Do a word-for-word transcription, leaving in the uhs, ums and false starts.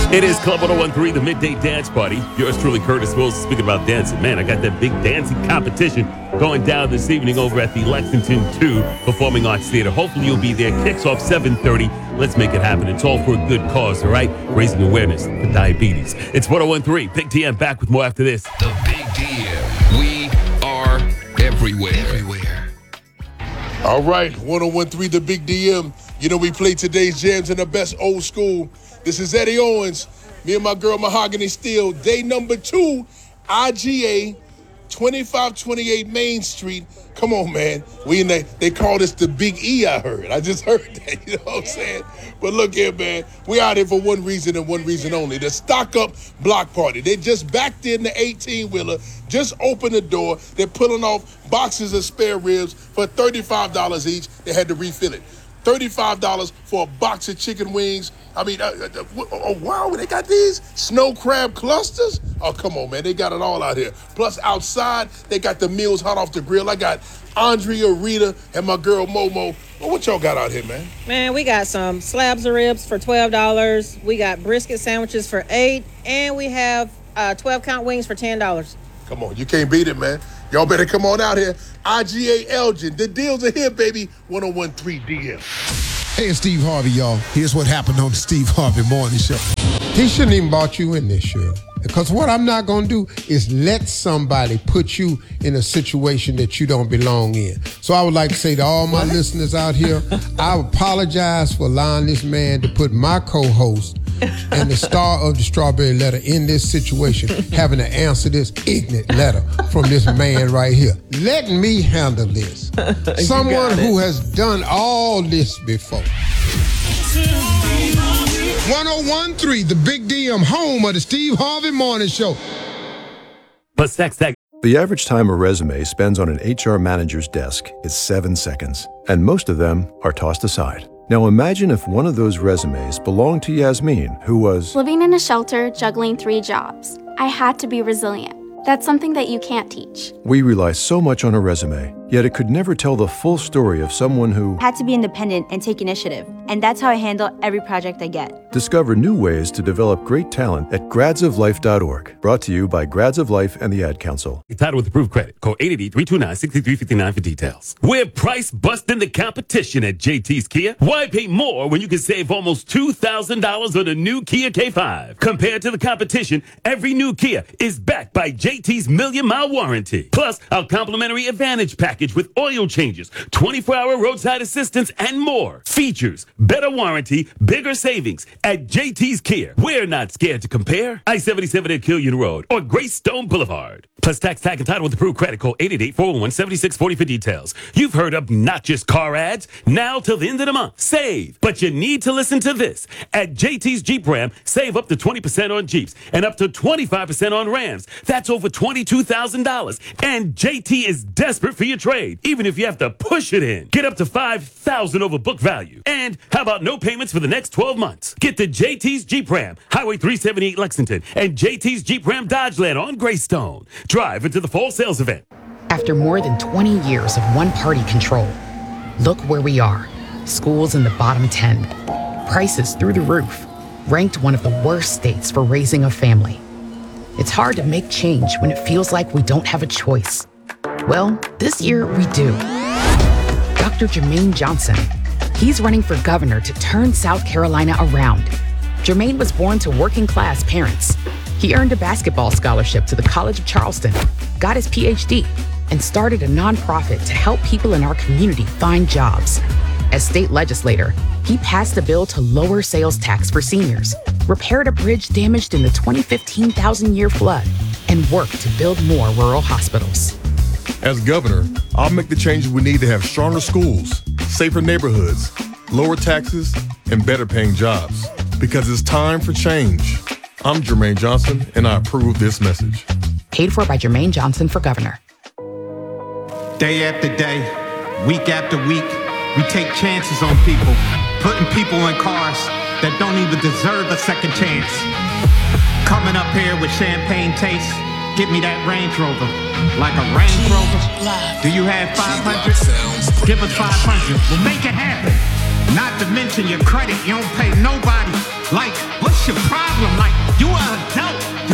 It is Club ten thirteen, the Midday Dance Party. Yours truly, Curtis Wilson, speaking about dancing. Man, I got that big dancing competition going down this evening over at the Lexington two Performing Arts Theater. Hopefully you'll be there. Kicks off seven thirty. Let's make it happen. It's all for a good cause, all right? Raising awareness for diabetes. It's ten thirteen. Big D M back with more after this. The Big D M. We are everywhere. Everywhere. All right, ten thirteen, the Big D M. You know we play today's jams in the best old school. This is Eddie Owens. Me and my girl Mahogany Steel. Day number two, I G A, twenty-five twenty-eight Main Street. Come on, man. We in the, they call this the Big E, I heard. I just heard that, you know what I'm saying? But look here, man. We out here for one reason and one reason only. The Stock Up Block Party. They just backed in the eighteen-wheeler, just opened the door. They're pulling off boxes of spare ribs for thirty-five dollars each. They had to refill it. thirty-five dollars for a box of chicken wings. I mean, uh, uh, oh, wow, they got these snow crab clusters? Oh, come on, man. They got it all out here. Plus, outside, they got the meals hot off the grill. I got Andrea, Rita, and my girl Momo. Well, what y'all got out here, man? Man, we got some slabs of ribs for twelve dollars. We got brisket sandwiches for eight dollars. And we have uh, twelve-count wings for ten dollars. Come on, you can't beat it, man. Y'all better come on out here. I G A Elgin. The deals are here, baby. ten thirteen D M. Hey, it's Steve Harvey, y'all. Here's what happened on the Steve Harvey Morning Show. He shouldn't even brought you in this show. Because what I'm not going to do is let somebody put you in a situation that you don't belong in. So I would like to say to all my listeners out here, I apologize for allowing this man to put my co-host and the star of the Strawberry Letter in this situation, having to answer this ignorant letter from this man right here. Let me handle this. Someone who has done all this before. ten thirteen, the Big D M, home of the Steve Harvey Morning Show. But sex tag. The average time a resume spends on an H R manager's desk is seven seconds, and most of them are tossed aside. Now imagine if one of those resumes belonged to Yasmin, who was living in a shelter, juggling three jobs. I had to be resilient. That's something that you can't teach. We rely so much on a resume, yet it could never tell the full story of someone who had to be independent and take initiative. And that's how I handle every project I get. Discover new ways to develop great talent at grads of life dot org. Brought to you by Grads of Life and the Ad Council. Title with approved credit. Call eight eight eight, three two nine, six three five nine for details. We're price busting the competition at J T's Kia. Why pay more when you can save almost two thousand dollars on a new Kia K five? Compared to the competition, every new Kia is backed by J T's Million Mile Warranty. Plus, our complimentary Advantage package with oil changes, twenty-four hour roadside assistance, and more. Features, better warranty, bigger savings at J T's Kia. We're not scared to compare. I seventy-seven at Killian Road or Greystone Boulevard. Plus tax, tag, and title with approved credit. Call eight eight eight, four one one, seven six four zero for details. You've heard of not just car ads. Now till the end of the month. Save. But you need to listen to this. At J T's Jeep Ram, save up to twenty percent on Jeeps and up to twenty-five percent on Rams. That's over twenty-two thousand dollars. And J T is desperate for your trade, even if you have to push it in. Get up to five thousand dollars over book value. And how about no payments for the next twelve months? Get to J T's Jeep Ram, Highway three seventy-eight Lexington, and J T's Jeep Ram Dodgeland on Greystone. Drive into the fall sales event. After more than twenty years of one-party control, look where we are. Schools in the bottom ten. Prices through the roof. Ranked one of the worst states for raising a family. It's hard to make change when it feels like we don't have a choice. Well, this year we do. Doctor Jermaine Johnson. He's running for governor to turn South Carolina around. Jermaine was born to working-class parents. He earned a basketball scholarship to the College of Charleston, got his P H D, and started a nonprofit to help people in our community find jobs. As state legislator, he passed a bill to lower sales tax for seniors, repaired a bridge damaged in the twenty fifteen thousand-year flood, and worked to build more rural hospitals. As governor, I'll make the changes we need to have stronger schools, safer neighborhoods, lower taxes, and better paying jobs. Because it's time for change. I'm Jermaine Johnson, and I approve this message. Paid for by Jermaine Johnson for governor. Day after day, week after week, we take chances on people, putting people in cars that don't even deserve a second chance. Coming up here with champagne taste, get me that Range Rover. Like a Range Rover? Do you have five hundred? Give us five hundred. We'll make it happen. Not to mention your credit, you don't pay nobody.